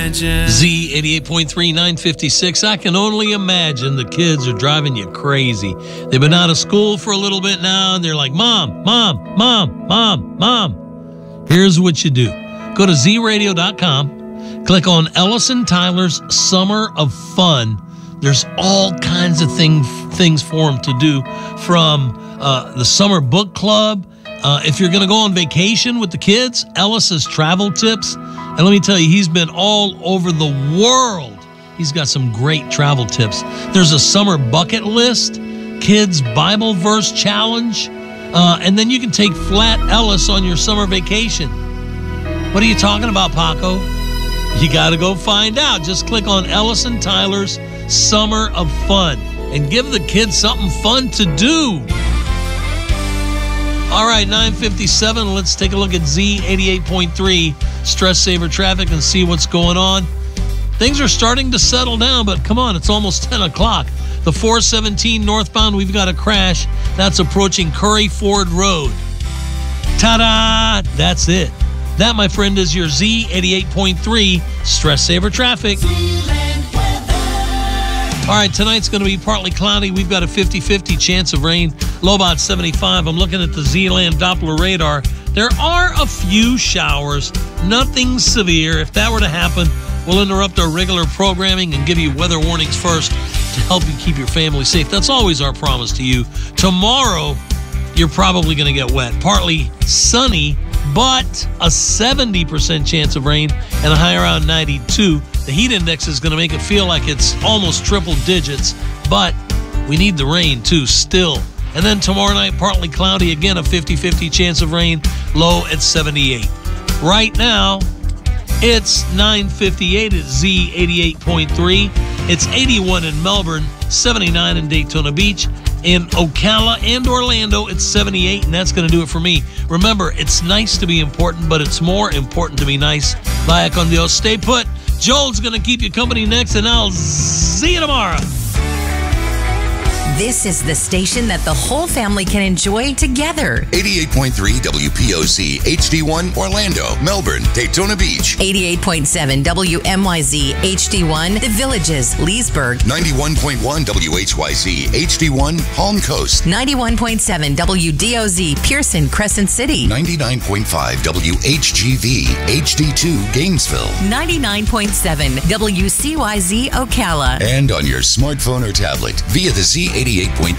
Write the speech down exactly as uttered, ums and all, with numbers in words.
imagine. Z eighty-eight point three, nine fifty-six. I can only imagine the kids are driving you crazy. They've been out of school for a little bit now, and they're like, Mom, Mom, Mom, Mom, Mom. Here's what you do. Go to z radio dot com. Click on Ellison Tyler's Summer of Fun. There's all kinds of thing, things for them to do, from uh, the summer book club. Uh, if you're going to go on vacation with the kids, Ellis's travel tips. And let me tell you, he's been all over the world. He's got some great travel tips. There's a summer bucket list, kids Bible verse challenge, uh, and then you can take Flat Ellis on your summer vacation. What are you talking about, Paco? You got to go find out. Just click on Ellison Tyler's Summer of Fun and give the kids something fun to do. All right, nine fifty-seven. Let's take a look at Z eighty-eight point three Stress Saver Traffic and see what's going on. Things are starting to settle down, but come on, it's almost ten o'clock. The four seventeen northbound, we've got a crash. That's approaching Curry Ford Road. Ta-da! That's it. That, my friend, is your Z eighty-eight point three Stress Saver Traffic. All right, tonight's going to be partly cloudy. We've got a fifty-fifty chance of rain, low about seventy-five. I'm looking at the Z-Land Doppler radar. There are a few showers, nothing severe. If that were to happen, we'll interrupt our regular programming and give you weather warnings first to help you keep your family safe. That's always our promise to you. Tomorrow, you're probably going to get wet. Partly sunny, but a seventy percent chance of rain and a high around ninety-two. The heat index is going to make it feel like it's almost triple digits, but we need the rain too still. And then tomorrow night, partly cloudy, again a fifty-fifty chance of rain, low at seventy-eight. Right now, it's nine fifty-eight at Z eighty-eight point three. It's eighty-one in Melbourne, seventy-nine in Daytona Beach. In Ocala and Orlando, it's seventy-eight, and that's going to do it for me. Remember, it's nice to be important, but it's more important to be nice. Vaya con Dios. Stay put. Joel's going to keep you company next, and I'll see you tomorrow. This is the station that the whole family can enjoy together. eighty-eight point three W P O C H D one Orlando, Melbourne, Daytona Beach. eighty-eight point seven W M Y Z H D one The Villages, Leesburg. ninety-one point one W H Y Z H D one Palm Coast. ninety-one point seven W D O Z Pearson, Crescent City. ninety-nine point five W H G V H D two Gainesville. ninety-nine point seven W C Y Z Ocala. And on your smartphone or tablet via the Z eighty-eight point